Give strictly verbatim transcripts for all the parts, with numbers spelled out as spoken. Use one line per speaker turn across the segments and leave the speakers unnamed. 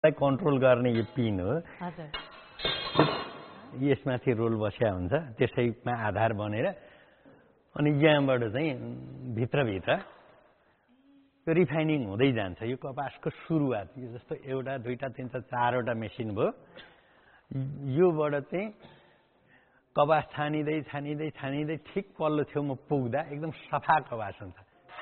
control गर्ने यो pin हो
हजुर
यसमाथि रोल बस्या हुन्छ त्यसैमा आधार बनेर अनि यहाँबाट चाहिँ भित्रभित्र यो रिफाइनिङ हुँदै जान्छ यो कपासको सुरुवात यो जस्तो एउटा दुईटा तिनवटा चारवटा मेसिन भयो योबाट चाहिँ कपास छानिँदै छानिँदै छानिँदै ठिक पल्लो छेउमा पुग्दा एकदम सफा कपास हुन्छ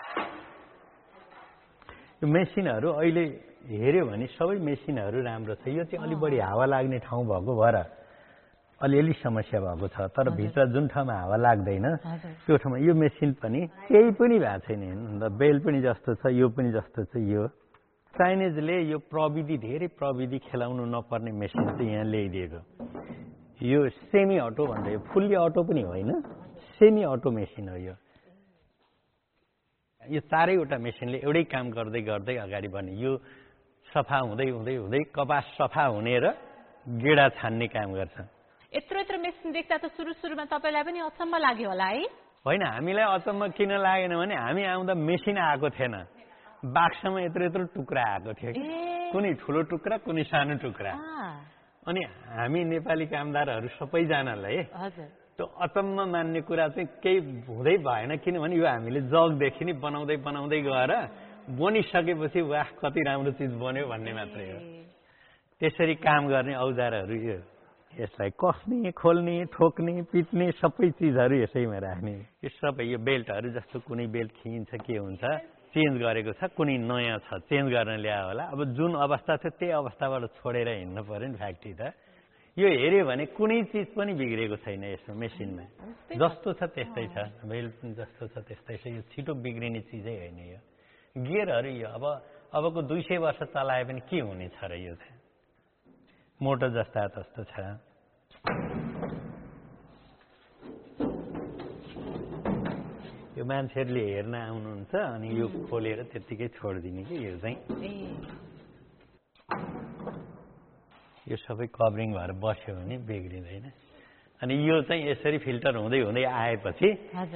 यो मेसिनहरू अहिले हेऱ्यो भने सबै मेसिनहरू राम्रो छ यो चाहिँ अलि बढी हावा लाग्ने ठाउँ भएको भएर अलिअलि समस्या भएको छ तर भित्र जुन ठाउँमा हावा लाग्दैन त्यो ठाउँमा यो मेसिन पनि केही पनि भएको छैन बेल पनि जस्तो छ यो पनि जस्तो छ यो चाइनिजले यो प्रविधि धेरै प्रविधि खेलाउनु नपर्ने मेसिन चाहिँ यहाँ ल्याइदिएको यो सेमी अटो भन्दा यो फुल्ली अटो पनि होइन सेमी अटो मेसिन हो यो यो चारैवटा मेसिनले एउटै काम गर्दै गर्दै अगाडि बढ्ने यो सफा हुँदै हुँदै हुँदै कपास सफा हुने र गेडा छान्ने काम गर्छ
यत्रो यत्रो मेसिन देख्दा त सुरु सुरुमा तपाईलाई पनि अचम्म लाग्यो होला है
होइन हामीलाई अचम्म किन लागेन भने हामी आउँदा मेसिन आएको थिएन बाक्समा यत्रो यत्रो टुक्रा आएको थियो कुनै ठुलो टुक्रा कुनै सानो टुक्रा अनि हामी नेपाली कामदारहरू सबैजनालाई त्यो अचम्म मान्ने कुरा चाहिँ केही हुँदै भएन किनभने यो हामीले जगदेखि नै बनाउँदै बनाउँदै गएर बनिसकेपछि वाह कति राम्रो चिज बन्यो भन्ने मात्रै हो त्यसरी काम गर्ने औजारहरू यो यसलाई कस्ने खोल्ने ठोक्ने पिट्ने सबै चिजहरू यसैमा राख्ने यो सबै यो बेल्टहरू जस्तो कुनै बेल्ट खिइन्छ के हुन्छ चेन्ज गरेको छ कुनै नयाँ छ चेन्ज गर्न ल्यायो होला अब जुन अवस्था थियो त्यही अवस्थाबाट छोडेर हिँड्नु पर्यो नि फ्याक्ट्री त यो हेऱ्यो भने कुनै चिज पनि बिग्रेको छैन यसमा मेसिनमा जस्तो छ त्यस्तै छ बेल्ट पनि जस्तो छ त्यस्तै छ यो छिटो बिग्रिने चिजै होइन यो गियरहरू यो अब अबको दुई सय वर्ष चलाए पनि के हुने छ र यो चाहिँ मोटर जस्ता जस्तो छ यो मान्छेहरूले हेर्न आउनुहुन्छ अनि यो खोलेर त्यत्तिकै छोडिदिने कि यो चाहिँ यो सबै कभरिङ भएर बस्यो भने बिग्रिँदैन अनि यो चाहिँ यसरी फिल्टर हुँदै हुँदै आएपछि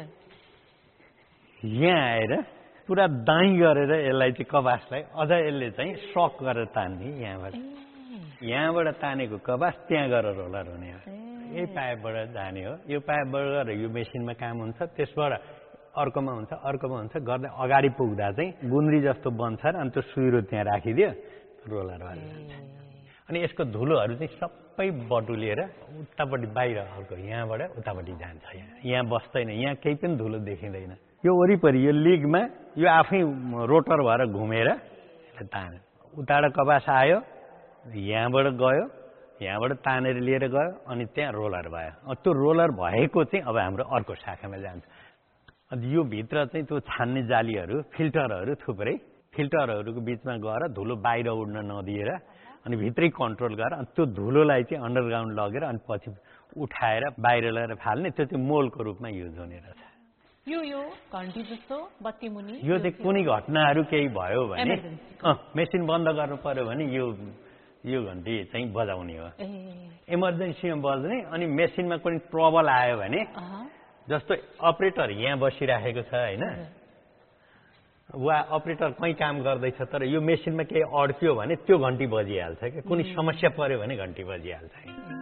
यहाँ आएर पुरा दाइँ गरेर यसलाई चाहिँ कपासलाई अझ यसले चाहिँ सक गरेर तान्ने यहाँबाट यहाँबाट तानेको कपास त्यहाँ गएर रोलर हुने हो यही पाइपबाट जाने हो यो पाइपबाट गएर यो मेसिनमा काम हुन्छ त्यसबाट अर्कोमा हुन्छ अर्कोमा हुन्छ गर्दै अगाडि पुग्दा चाहिँ गुन्द्री जस्तो बन्छ र अनि त्यो सुइरो त्यहाँ राखिदियो रोलर भएर जान्छ अनि यसको धुलोहरू चाहिँ सबै बटुलिएर उतापट्टि बाहिर अर्को यहाँबाट उतापट्टि जान्छ यहाँ यहाँ बस्दैन यहाँ केही पनि धुलो देखिँदैन यो वरिपरि यो लिगमा यो आफै रोटर भएर घुमेर ताने उताबाट कपास आयो यहाँबाट गयो यहाँबाट तानेर लिएर गयो अनि त्यहाँ रोलर भयो त्यो रोलर भएको चाहिँ अब हाम्रो अर्को शाखामा जान्छ अनि यो भित्र चाहिँ त्यो छान्ने जालीहरू फिल्टरहरू थुप्रै फिल्टरहरूको बिचमा गएर धुलो बाहिर उड्न नदिएर अनि भित्रै कन्ट्रोल गरेर अनि त्यो धुलोलाई चाहिँ अन्डरग्राउन्ड लगेर अनि पछि उठाएर बाहिर लगेर फाल्ने त्यो चाहिँ मोलको रूपमा युज हुने रहेछ
यो यो घन्टी जस्तो बत्ती मुनि
यो चाहिँ कुनै घटनाहरू केही भयो भने मेसिन बन्द गर्नु पर्यो भने यो यो घन्टी चाहिँ बजाउने हो इमर्जेन्सीमा बज्ने अनि मेसिनमा कुनै ट्रबल आयो भने जस्तो अपरेटर यहाँ बसिराखेको छ होइन वा अपरेटर कहीँ काम गर्दैछ तर यो मेसिनमा केही अड्क्यो भने त्यो घन्टी बजिहाल्छ क्या कुनै समस्या पर्यो भने घन्टी बजिहाल्छ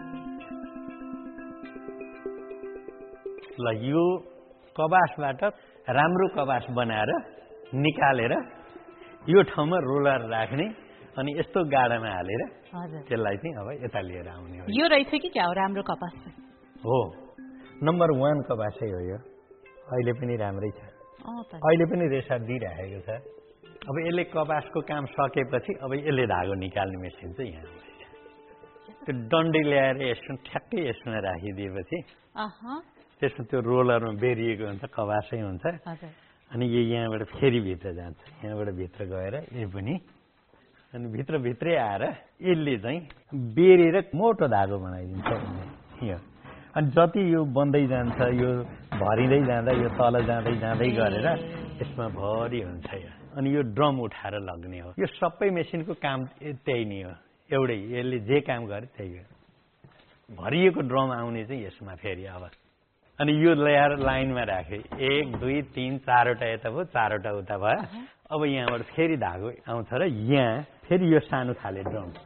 ल यो कपासबाट राम्रो कपास बनाएर निकालेर यो ठाउँमा रोलर राख्ने अनि यस्तो गाडामा हालेर त्यसलाई चाहिँ अब यता लिएर आउने हो
यो रहेछ कि क्या हो राम्रो कपास
हो नम्बर वान कपासै हो यो अहिले पनि राम्रै छ अहिले पनि रेसा दिइराखेको छ अब यसले कपासको काम सकेपछि अब यसले धागो निकाल्ने मेसिन चाहिँ यहाँ आउँदैछ त्यो डन्डी ल्याएर यसो ठ्याक्कै यसमा राखिदिएपछि त्यसमा त्यो रोलरमा बेरिएको हुन्छ कपासै हुन्छ अनि यो यहाँबाट फेरि भित्र जान्छ यहाँबाट भित्र गएर यो पनि अनि भित्रभित्रै आएर यसले चाहिँ बेरेर मोटो धागो बनाइदिन्छ यो अनि जति यो बन्दै जान्छ यो भरिँदै जाँदा यो तल जाँदै जाँदै गरेर यसमा भरि हुन्छ यो अनि यो ड्रम उठाएर लग्ने हो यो सबै मेसिनको काम त्यही नै हो एउटै यसले जे काम गरे त्यही हो भरिएको ड्रम आउने चाहिँ यसमा फेरि अब अनि यो ल्याएर लाइनमा राखे एक दुई तिन चारवटा यता भयो चारवटा उता भयो अब यहाँबाट फेरि धागो आउँछ र यहाँ फेरि यो सानो खाले ड्रम